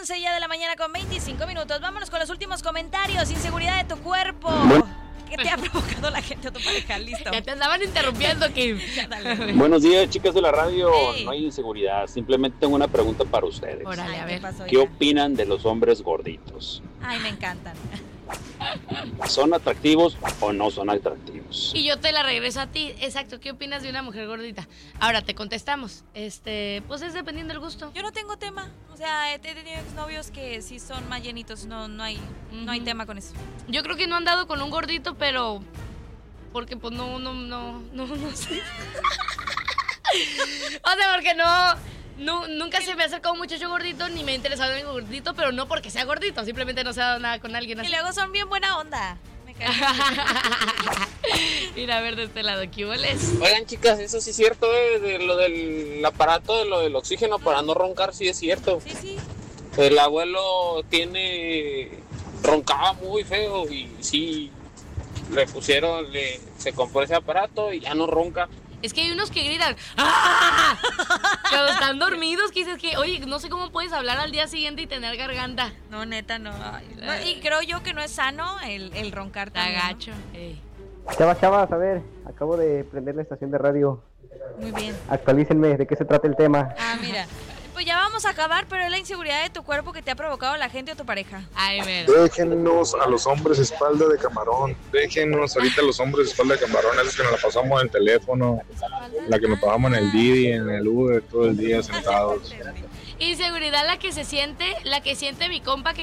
11 ya de la mañana con 25 minutos. Vámonos con los últimos comentarios. Inseguridad de tu cuerpo. ¿Qué te ha provocado la gente a tu pareja? Listo. Ya te andaban interrumpiendo, Kim. Buenos días, chicas de la radio. Hey. No hay inseguridad. Simplemente tengo una pregunta para ustedes. Órale, a ¿Qué ver. pasó, ¿Qué hija? opinan de los hombres gorditos? Ay, me encantan. ¿Son atractivos o no son atractivos? Y yo te la regreso a ti. Exacto, ¿qué opinas de una mujer gordita? Ahora te contestamos. Pues es dependiendo del gusto. Yo no tengo tema. O sea, he tenido exnovios que sí son más llenitos. No hay tema con eso. Yo creo que no han dado con un gordito, pero porque pues no sé. O sea, porque nunca se me ha acercado un muchacho gordito ni me ha interesado en un gordito, pero no porque sea gordito, simplemente no se ha dado nada con alguien Y así. luego son bien buena onda. Me cae. Mira, a ver de este lado, ¿qué hueles? Oigan, chicas, eso sí es cierto, de lo del aparato, de lo del oxígeno para no roncar, sí es cierto. Sí. El abuelo roncaba muy feo y sí, se compró ese aparato y ya no ronca. Es que hay unos que gritan ¡ah! Cuando están dormidos, que dices que, oye, no sé cómo puedes hablar al día siguiente y tener garganta. No, neta, no. Y creo yo que no es sano el roncar Está también, ¿no? gacho. Ey. Chavas, a ver, acabo de prender la estación de radio. Muy bien. Actualícenme, ¿de qué se trata el tema? Ah, mira. Pues ya vamos a acabar, pero es la inseguridad de tu cuerpo que te ha provocado la gente o tu pareja. Ay, mira. Déjennos a los hombres espalda de camarón. Déjenos ahorita a los hombres espalda de camarón, esos que nos la pasamos en el teléfono, la que nos pasamos en el Didi, en el Uber, todo el día sentados. Inseguridad la que siente mi compa que